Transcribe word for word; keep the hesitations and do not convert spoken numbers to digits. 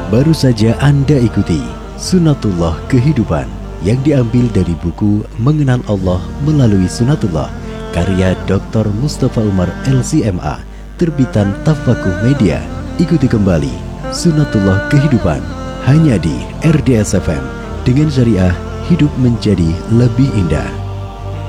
Baru saja Anda ikuti Sunatullah Kehidupan yang diambil dari buku Mengenal Allah Melalui Sunatullah karya Doktor Mustafa Umar L C M A, terbitan Tafakuh Media. Ikuti kembali Sunatullah Kehidupan hanya di R D S F M. Dengan syariah, hidup menjadi lebih indah.